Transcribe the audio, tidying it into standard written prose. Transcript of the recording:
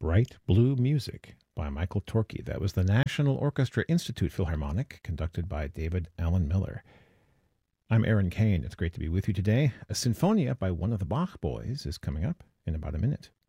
Bright Blue Music by Michael Torke. That was the National Orchestra Institute Philharmonic, conducted by David Allen Miller. I'm Aaron Kane. It's great to be with you today. A Sinfonia by one of the Bach boys is coming up in about a minute.